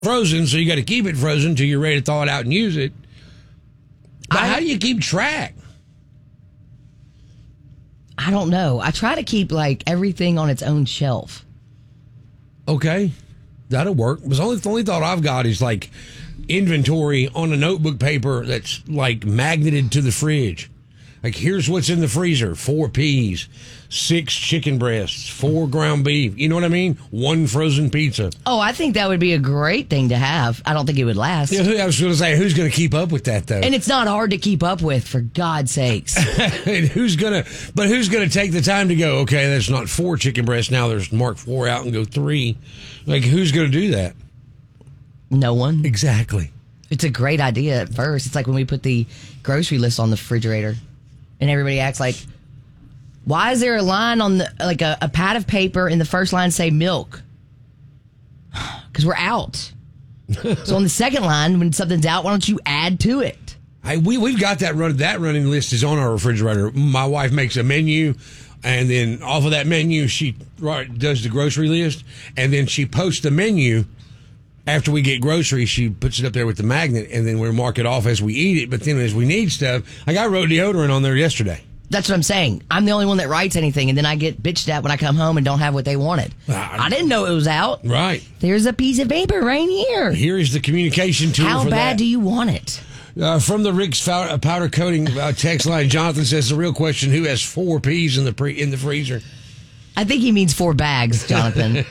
frozen, so you got to keep it frozen until you're ready to thaw it out and use it. But how do you keep track? I don't know. I try to keep like everything on its own shelf. Okay, that'll work. But the only thought I've got is like inventory on a notebook paper that's like magneted to the fridge. Like, here's what's in the freezer: 4 peas, 6 chicken breasts, 4 ground beef. You know what I mean? 1 frozen pizza. Oh, I think that would be a great thing to have. I don't think it would last. Yeah, I was going to say, who's going to keep up with that, though? And it's not hard to keep up with, for God's sakes. And who's gonna take the time to go, okay, that's not 4 chicken breasts now, there's mark 4 out and go 3. Like, who's going to do that? No one. Exactly. It's a great idea at first. It's like when we put the grocery list on the refrigerator and everybody acts like, why is there a line on the, like a pad of paper in the first line say milk? Because we're out. So on the second line, when something's out, why don't you add to it? We've got that running list is on our refrigerator. My wife makes a menu, and then off of that menu, she does the grocery list, and then she posts the menu. After we get groceries, she puts it up there with the magnet, and then we mark it off as we eat it. But then as we need stuff, like I wrote deodorant on there yesterday. That's what I'm saying. I'm the only one that writes anything, and then I get bitched at when I come home and don't have what they wanted. I didn't know it was out. Right. There's a piece of paper right here. Here is the communication tool. How bad do you want it? From the Rick's powder coating text line, Jonathan says the real question: who has 4 peas in the freezer? I think he means 4 bags, Jonathan.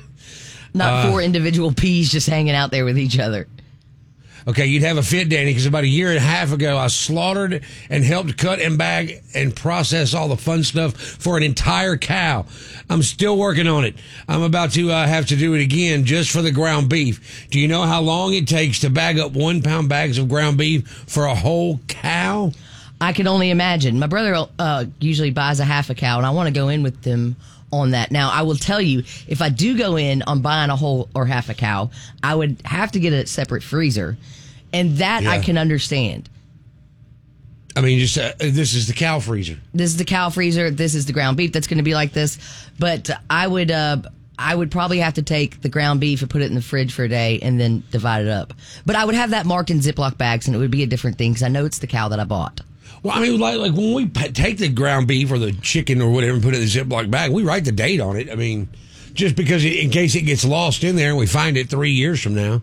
Not 4 individual peas just hanging out there with each other. Okay, you'd have a fit, Danny, because about a year and a half ago, I slaughtered and helped cut and bag and process all the fun stuff for an entire cow. I'm still working on it. I'm about to have to do it again just for the ground beef. Do you know how long it takes to bag up 1-pound bags of ground beef for a whole cow? I can only imagine. My brother usually buys a half a cow, and I want to go in with them on that. Now, I will tell you, if I do go in on buying a whole or half a cow, I would have to get a separate freezer, and that I can understand. I mean, just this is the cow freezer. This is the cow freezer. This is the ground beef that's going to be like this. But I would probably have to take the ground beef and put it in the fridge for a day and then divide it up. But I would have that marked in Ziploc bags, and it would be a different thing because I know it's the cow that I bought. Well, I mean, like when we take the ground beef or the chicken or whatever and put it in the Ziploc bag, we write the date on it. I mean, just because in case it gets lost in there and we find it 3 years from now.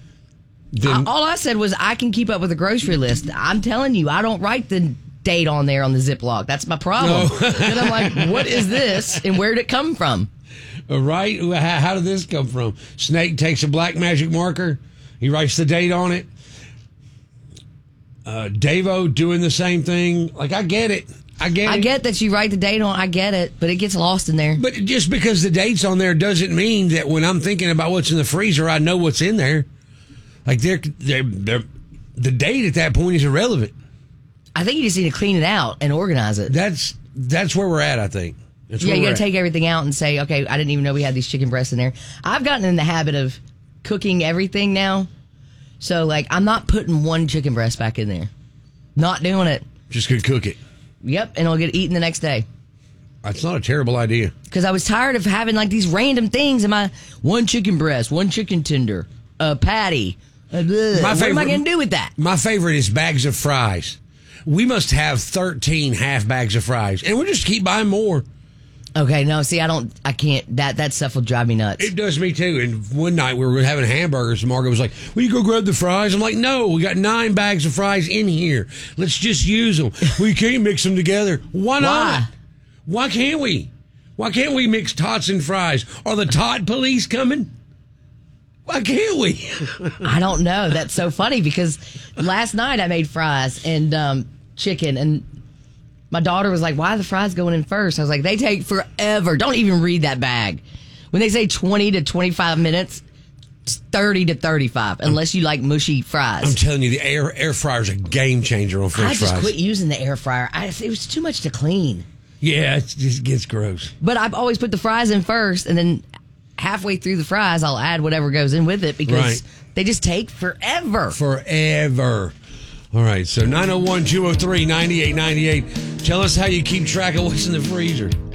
All I said was I can keep up with the grocery list. I'm telling you, I don't write the date on there on the Ziploc. That's my problem. No. And I'm like, what is this and where did it come from? Right? How did this come from? Snake takes a black magic marker. He writes the date on it. Davo doing the same thing. Like, I get it. I get that you write the date on. I get it, but it gets lost in there. But just because the date's on there doesn't mean that when I'm thinking about what's in the freezer, I know what's in there. Like, the date at that point is irrelevant. I think you just need to clean it out and organize it. That's where we're at, I think. Yeah, you got to take everything out and say, okay, I didn't even know we had these chicken breasts in there. I've gotten in the habit of cooking everything now. So, like, I'm not putting one chicken breast back in there. Not doing it. Just gonna cook it. Yep, and it'll get eaten the next day. That's not a terrible idea. Because I was tired of having, like, these random things in my one chicken breast, one chicken tender, a patty. What am I going to do with that? My favorite is bags of fries. We must have 13 half bags of fries, and we'll just keep buying more. Okay, no, see, I can't, that stuff will drive me nuts. It does me too. And one night we were having hamburgers, and Margo was like, will you go grab the fries? I'm like, no, we got 9 bags of fries in here. Let's just use them. We can't mix them together. Why not? Why can't we? Why can't we mix tots and fries? Are the tot police coming? Why can't we? I don't know. That's so funny because last night I made fries and chicken, and my daughter was like, why are the fries going in first? I was like, they take forever. Don't even read that bag. When they say 20 to 25 minutes, it's 30 to 35, unless you like mushy fries. I'm telling you, the air fryer is a game changer on French fries. I just quit using the air fryer. It was too much to clean. Yeah, it just gets gross. But I've always put the fries in first, and then halfway through the fries, I'll add whatever goes in with it because they just take forever. Forever. All right, so 901-203-9898. Tell us how you keep track of what's in the freezer.